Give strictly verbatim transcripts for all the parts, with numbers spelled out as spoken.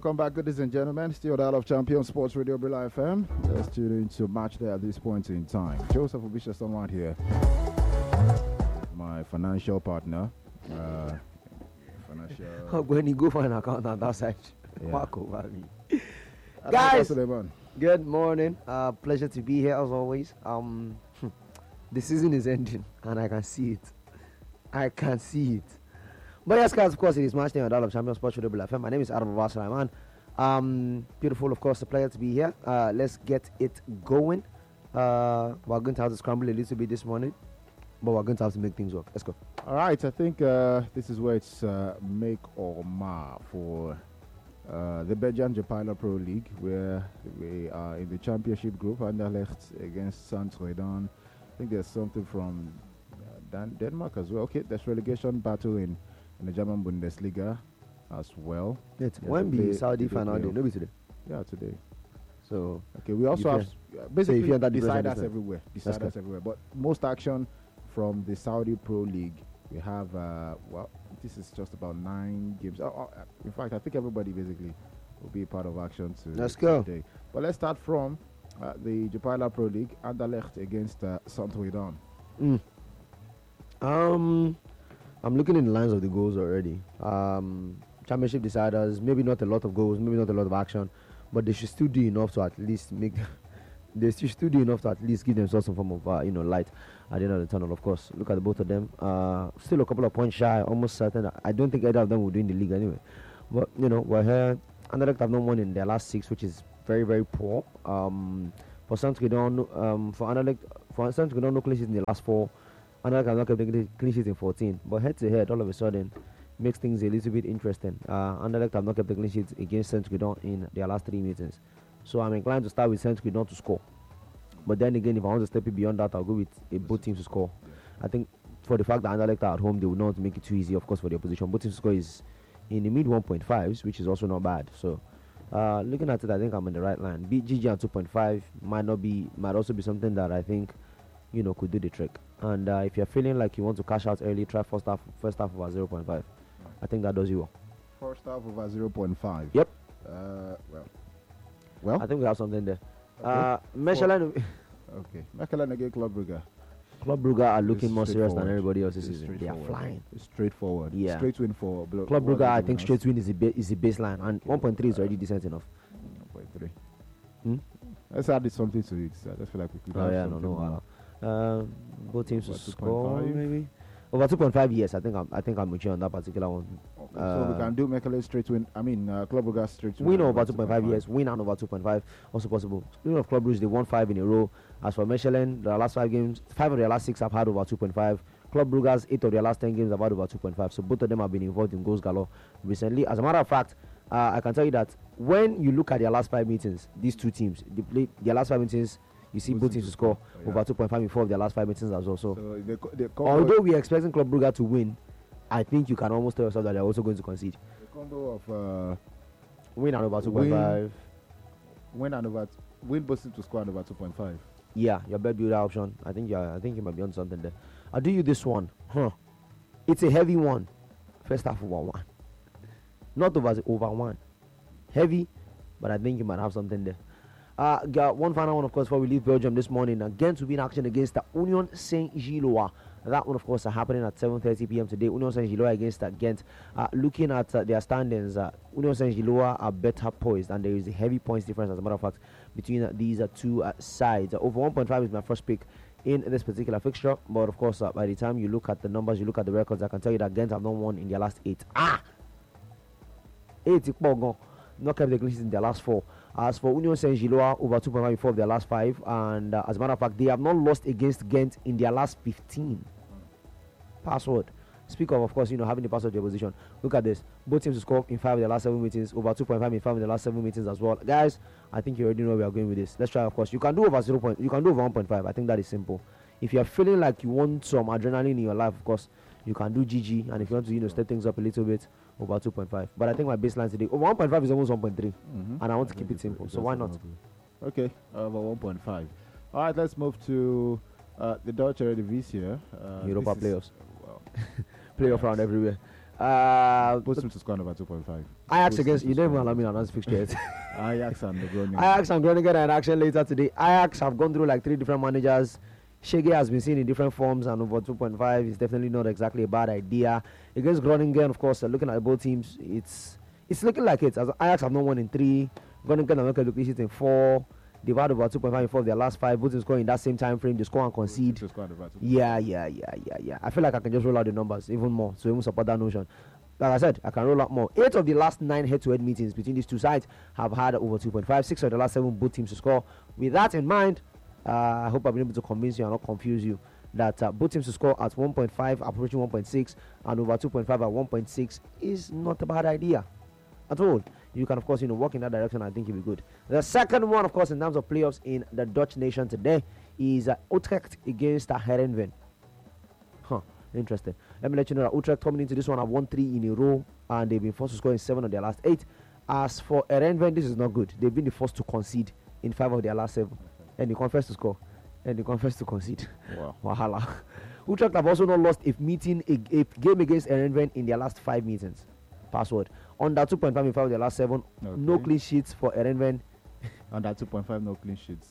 Welcome back, ladies and gentlemen. Still Dial of Champion Sports Radio Brilla F M. Let's tune into match day at this point in time. Joseph Obisha Someone here. My financial partner. Uh, financial. When you go for an account on that side, Yeah. walk over me. Guys, Guys, Suleiman. good morning. Uh, pleasure to be here as always. Um, the season is ending, and I can see it. I can see it. But yes, guys, of course, it is match day on Dial of Champion Sports Radio Brilla F M. My name is Adam Sulaiman. Um, beautiful, of course, the pleasure to be here. Uh, let's get it going. Uh, we're going to have to scramble a little bit this morning, but we're going to have to make things work. Let's go. All right, I think uh, this is where it's uh, make or mar for uh, the Belgian Jupiler Pro League, where we are in the championship group. Anderlecht against Saint-Truidan. I think there's something from uh, Dan- Denmark as well. Okay, there's relegation battle in, in the German Bundesliga as well. It's Yeah, when they be play- Saudi they final play. day, no be today. Yeah, today. So Okay, we also You have can- uh, basically you enter the deciders president. everywhere. That's Deciders good. everywhere. But most action from the Saudi Pro League. We have uh, well, this is just about nine games. Oh, oh, uh, in fact, I think everybody basically will be part of action to Let's go. today. But let's start from uh, the Jupiler Pro League. Anderlecht against uh, Saint-Truidan. Mm. Um, I'm looking in the lines of the goals already. Um, championship deciders, maybe not a lot of goals, maybe not a lot of action, but they should still do enough to at least make. They should still do enough to at least give themselves some form of uh, you know light at the end of the tunnel. Of course, look at the both of them. Uh, still a couple of points shy, almost certain. I don't think either of them will do in the league anyway. But you know, we're here. Anderlecht have not won in their last six, which is very very poor. Um, for Saint-Truidan, um, for Anderlecht, for Saint-Truidan, no clean sheets in the last four. Anderlecht have not kept the clean sheets in fourteen. But head to head, all of a sudden, makes things a little bit interesting. Uh, Anderlecht have not kept the clean sheets against Saint-Truidan in their last three meetings. So I'm inclined to start with Saint-Truidan to score. But then again, if I want to step it beyond that, I'll go with uh, both teams to score. I think for the fact that Anderlecht are at home, they will not make it too easy, of course, for the opposition. Both teams to score is in the mid one point fives, which is also not bad. So uh, looking at it, I think I'm on the right line. B G G and two point five might not be, might also be something that I think, you know, could do the trick. And uh, if you're feeling like you want to cash out early, try first half, first half over zero point five. I think that does you well. First half over zero point five. Yep. Uh, well. Well. I think we have something there. Okay. Uh, Mechelen, Okay. Mechelen against Club Brugge. Club Brugge are looking It's more serious than straightforward. everybody else this It's season. They are straightforward. flying. It's straightforward. Yeah. Straight win for Blo- Club what Brugge, I are the think winners? straight win is the ba- is the baseline, and Okay. one point three is Uh, already decent enough. one point three. Hmm? Let's add something to it. I just feel like we could Oh have yeah, no, something no. more. Uh, uh, both teams to Over score two point five? maybe over two point five. Yes, I think I'm I think I'm with you on that particular one. Okay, so we Uh, can do Mechelen straight win. I mean, uh, Club Brugge straight win. Win and over two point five, yes. Win and over two point five, also possible. Speaking of Club Brugge, they won five in a row. As for Mechelen, the last five games, five of their last six have had over two point five. Club Brugge's eight of their last ten games have had over two point five. So both of them have been involved in goals galore recently. As a matter of fact, uh, I can tell you that when you look at their last five meetings, these two teams, they played their last five meetings. You see Both both teams teams to to score score, yeah. over two point five in four of their last five meetings as well. So, So they, co- they combo, although we are expecting Club Brugge to win, I think you can almost tell yourself that they're also going to concede. the combo of uh, Win and over two Win. point five. win and over win both teams to score and over two point five. Yeah, your bet builder option. I think you I think you might be on something there. I'll do you this one. Huh. It's a heavy one. First half over one. Not over over one. Heavy, but I think you might have something there. Uh, got one final one, of course, before we leave Belgium this morning. Again, to be in action against the Union Saint-Gilloise. That one, of course, are happening at seven thirty p m today. Union Saint-Gilloise against uh, Ghent. Uh, looking at uh, their standings, uh, Union Saint-Gilloise are better poised, and there is a heavy points difference, as a matter of fact, between uh, these uh, two uh, sides. Uh, over one point five is my first pick in this particular fixture. But, of course, uh, by the time you look at the numbers, you look at the records, I can tell you that Ghent have not won in their last eight. Ah! Eight, not kept the clean sheet in their last four. As for Union Saint-Gilloise, over two point five in four of their last five. And uh, as a matter of fact, they have not lost against Ghent in their last fifteen. Password. Speak of, of course, you know, having the password to your position. Look at this. Both teams to score in five of their last seven meetings. Over two point five in five of their last seven meetings as well. Guys, I think you already know where we are going with this. Let's try, of course. You can do over zero. Point, you can do over one point five. I think that is simple. If you are feeling like you want some adrenaline in your life, of course, you can do G G. And if you want to, you know, step things up a little bit, over two point five. But I think my baseline today, over one point five is almost one point three. Mm-hmm. And I want to I keep think it simple. it's So why not? also okay, over one point five. All right, let's move to uh, the Deutsche Eredivisie. Uh, Europa this is- playoffs. Well, Playoff round everywhere. Uh, Both teams to score over two point five. Ajax Both against, teams you to don't even score allow me to over announce fixture yet. Ajax and the Groningen. Ajax and Groningen are in action later today. Ajax have gone through like three different managers. Shege has been seen in different forms, and over two point five is definitely not exactly a bad idea. Against Groningen, of course, uh, looking at both teams, it's it's looking like it. As Ajax have not won in three, Groningen have not kept the in four. They've had over two point five in four of their last five. Both teams score in that same time frame. They score and concede. To score over two point five. Yeah, yeah, yeah, yeah, yeah. I feel like I can just roll out the numbers even more, so even support that notion. Like I said, I can roll out more. Eight of the last nine head-to-head meetings between these two sides have had over two point five. Six of the last seven both teams to score. With that in mind, uh, I hope I've been able to convince you and not confuse you that uh, both teams to score at one point five, approaching one point six, and over two point five at one point six is not a bad idea at all. You can, of course, you know, walk in that direction. I think it'll be good. The second one, of course, in terms of playoffs in the Dutch nation today is uh, Utrecht against uh, Heerenveen. Huh, interesting. Let me let you know that Utrecht coming into this one have won three in a row, and they've been forced to score in seven of their last eight. As for Heerenveen, this is not good. They've been the first to concede in five of their last seven, and they confess to score, and they confess to concede. Wow. Wahala. Utrecht have also not lost a meeting, a, a game against Heerenveen in their last five meetings. Password. Under two point five in five of their last seven. Okay. No clean sheets for Heerenveen. Under two point five, no clean sheets.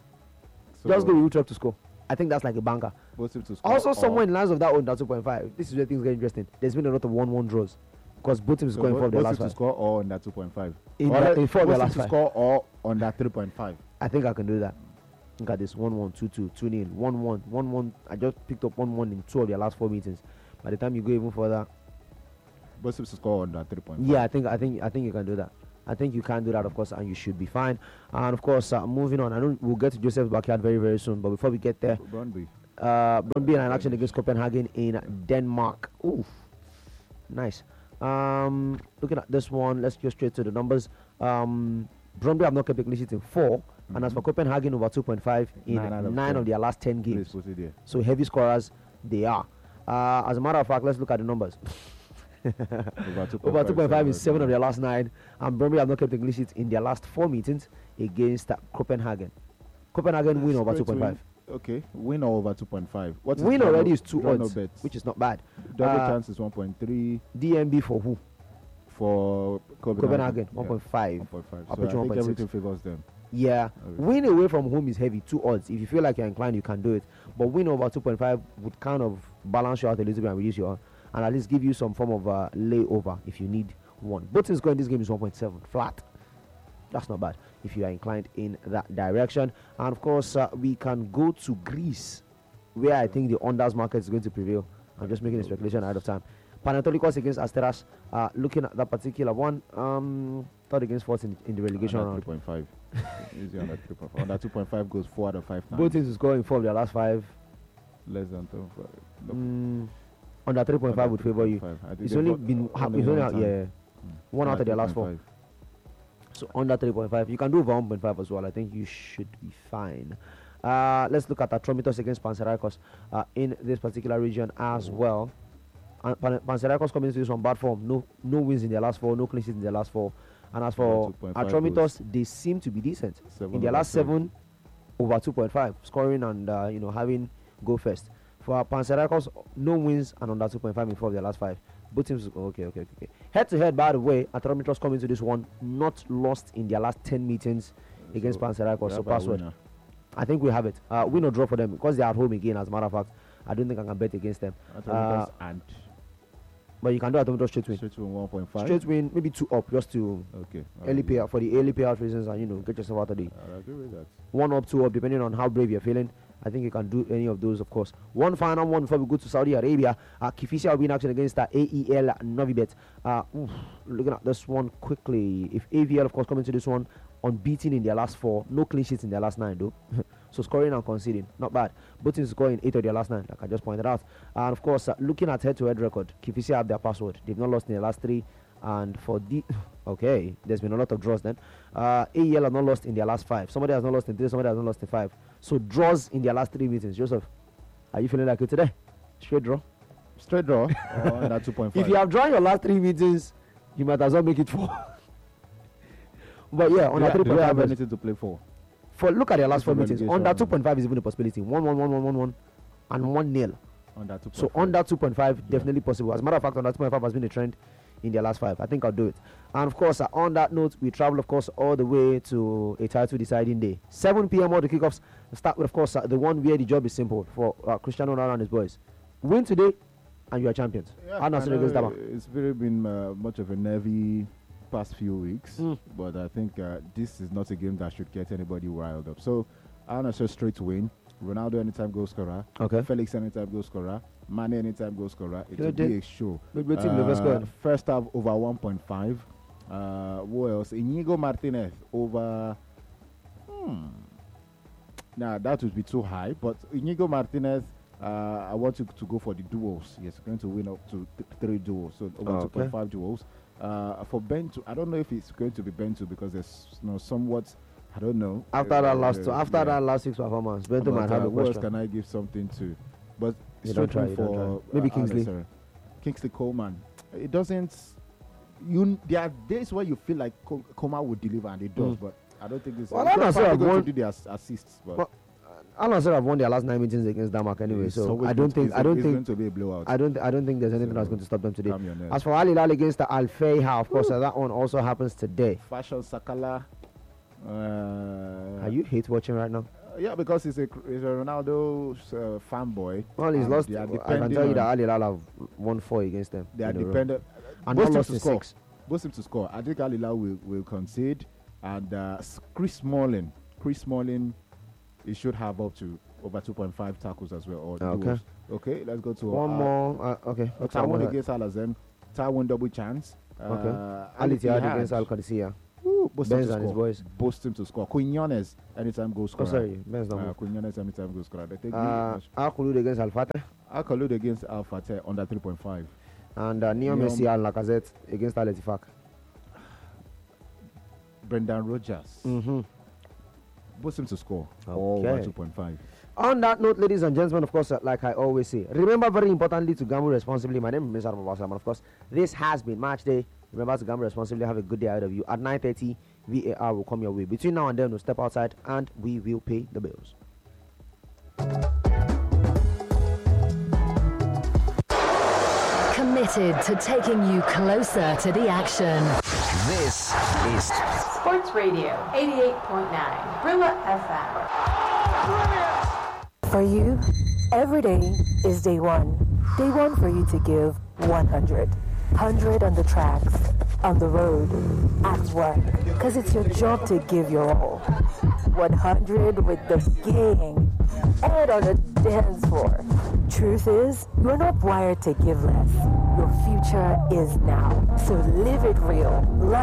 So Just go with Utrecht to score. I think that's like a banker. both teams to score. Also, or- somewhere in lines of that under two point five. This is where things get interesting. There's been a lot of one one draws because both teams so scoring both- four of their both last teams to five. score or under two point five. In Or the- the- in four of their both last teams to five. score or under three point five. I think I can do that. Look at this: one one, two two, two nil, one one, one one. I just picked up one one in two of their last four meetings. By the time you go even further, Both teams to score under three point five. yeah, I think I think I think you can do that. I think you can do that, of course, and you should be fine. And of course, uh, moving on. I know we'll get to Joseph's backyard very very soon, but before we get there, Brøndby. uh, Brøndby in action against Copenhagen in Denmark. Oof, nice. Um, looking at this one, let's go straight to the numbers. Um, Brøndby have not kept a clean sheet in four, and as for Copenhagen, over two point five in Nine out of nine ten. of their last ten Please games. put it there. So heavy scorers they are. Uh, as a matter of fact, let's look at the numbers. Over two point five. Over two point five in seven seven of their last nine, and Brøndby have not kept a clean sheet in their last four meetings against uh, Copenhagen. Copenhagen win over Straight two point five. win. Okay, win or over two point five. What is Win draw already no- is two draw no odds, bets? which is not bad. Double uh, chance is one point three D M B for who? for Copenhagen. Copenhagen, Yeah, one point five. one point five. So I Approaching think one point six. everything favors them. Yeah, Okay. win away from home is heavy, two odds. If you feel like you're inclined, you can do it. But win over two point five would kind of balance you out a little bit and reduce your, and at least give you some form of uh, layover if you need one. Both teams going this game is one point seven flat. That's not bad if you are inclined in that direction. And of course, uh, we can go to Greece, where I think the unders market is going to prevail. I'm just making a speculation ahead of time. Panathinaikos against Asteras. Uh, looking at that particular one, um, third against fourth in, in the relegation Under round. three point five. Easy under three point five. Under two point five goes four out of five times. Both teams is scoring four of their last five. Less than two point five. No. Mm, under three point five would favor you. three point five. I think It's they've only got been ha- only it's only one out, time. yeah, Mm. one out Under of their last three four. point five. So under three point five, you can do over one point five as well. I think you should be fine. Uh, let's look at Atromitos against Panserikos uh, in this particular region as well. Uh, Pan- Panserikos coming into this one bad form. No, no wins in their last four. No clean sheets in their last four. And as for two point five Atromitos, goals. they seem to be decent Seven in their over last seven. Over two point five scoring and uh, you know having go first. For Panserikos, no wins and under two point five in four of their last five. Both teams, okay, okay, okay. Head to head, by the way, Atromitos coming to this one, not lost in their last ten meetings against So, Panserikos. we So have a password. winner. I think we have it. Uh, win or draw for them because they are at home again. As a matter of fact, I don't think I can bet against them. Atromitos Uh, and But you can do Atromitos straight win. straight to one point five. Straight win, maybe two up, just to Okay. early payout for the early payout reasons, and you know get yourself out of the I agree with that. one up, two up, depending on how brave you're feeling. I think you can do any of those, of course. One final one before we go to Saudi Arabia. Uh, Kifisia will be in action against uh, A E L Novibet. Uh, oof, looking at this one quickly. If A V L, of course, coming to this one unbeaten in their last four, no clean sheets in their last nine, though. So scoring and conceding, not bad. Both teams scoring eight of their last nine, like I just pointed out. And of course, uh, looking at head-to-head record, Kifisia have their password. They've not lost in their last three. And for the okay, there's been a lot of draws then. Uh, A E L have not lost in their last five. Somebody has not lost in three. Somebody has not lost in five. So draws in their last three meetings. Joseph, are you feeling like it today? Straight draw. Straight draw or under two point five. If you have drawn your last three meetings, you might as well make it four. But yeah, on do a you, three do you point have five. anything to play for? For look at their last It's four a meetings. relegation. Under two point five is even a possibility. One one one one one one, and one nil. Under two point five. So under two point five, Yeah. definitely possible. As a matter of fact, under two point five has been a trend in their last five. I think I'll do it. And of course, uh, on that note, we travel, of course, all the way to a title deciding day. seven p.m. all the kickoffs. Start with, of course, uh, the one where the job is simple for uh, Cristiano Ronaldo and his boys. Win today, and you are champions. Yeah, Al I Nassr know against Dama. it's really been uh, much of a nervy past few weeks, Mm. but I think uh, this is not a game that should get anybody riled up. So, Al Nassr straight win. Ronaldo anytime goal scorer. Okay. Felix anytime goal scorer. Mane anytime goal scorer. It will Good day. be a show. Good, good team, let's go Uh, ahead. first half over one point five. Uh, what else? Inigo Martinez over. Hmm. Now that would be too high, but Inigo Martinez. Uh, I want you to go for the duos. He's going to win up to th- three duos, so over Okay. two point five duos. Uh, for Bento, I don't know if it's going to be Bento because there's you know somewhat. I don't know. After Uh, that last, uh, after yeah. that last week's performance, Bento might But, have uh, a who else question. can I give something to? But You straight don't try, win you don't for try. Maybe uh, Kingsley. Al Nassr. Kingsley Coleman. It doesn't. You there are days where you feel like Co- Coleman would deliver and it does, Mm. but I don't think it's. Well, he's Al not Nassr probably have going to won- do the ass- assists, but Well, Al Nassr have won their last nine meetings against Denmark anyway, it's so always I going don't to- think it's- I don't it's think going to be a blowout. I don't I don't think there's anything So, that's going to stop them today. Calm your nerves. As for Al Hilal against the Al Fayha, of course, uh, that one also happens today. Fashion Sakala. Uh, Are you hate watching right now? Yeah, because he's a he's a Ronaldo uh, fanboy. Well, he's and lost. they are I can depending tell you that on- Al Hilal have won four against them. They are in a row. dependent. And both not teams lost to in score. six. Both teams to score. I think Al Hilal will, will concede, and uh, s- Chris Smalling, Chris Smalling, he should have up to over two point five tackles as well. Or Okay. duels. Okay, let's go to One uh, more. Uh, okay. Uh, Okay, I'm Taiwan gonna- against Al Azam. Taiwan double chance. Okay. Uh, Al Ittihad Ittihad, against Al Qadisiyah. woo, both teams Benz to and his score. boys. Both teams to score. Quinones anytime goal Oh, scorer. sorry, Benz not Uh, move. Quinones anytime goal scorer. They take Uh, Al Khulud against Al Fateh. Al Khalid against Al Fateh under three point five. And uh, Neo Neom- Messi Al Lacazette against Al Ettifaq. Brendan Rodgers. Mm-hmm. Both teams to score. All over Okay. two point five. On that note, ladies and gentlemen, of course, uh, like I always say, remember very importantly to gamble responsibly. My name is Mister Babasam, and of course, this has been Match Day. Remember to gamble responsibly. Have a good day ahead of you. At nine thirty, V A R will come your way. Between now and then, we'll step outside and we will pay the bills. Committed to taking you closer to the action. This is Sports Radio eighty-eight point nine, Brilla F M. For you, every day is day one. Day one for you to give one hundred. one hundred on the tracks, on the road, at work. Because it's your job to give your all. one hundred with the gang. And on the dance floor. Truth is, you're not wired to give less. Your future is now. So live it real. Live